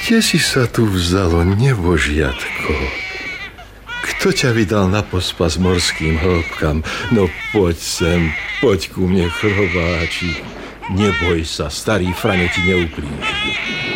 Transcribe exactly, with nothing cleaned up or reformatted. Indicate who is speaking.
Speaker 1: Kde si sa tu vzalo, nebožiatko? Kto ťa vydal na pospas morským hĺbkam? No poď sem, poď ku mne, chrobáči. Neboj sa, starý Fraňo ti neublíži.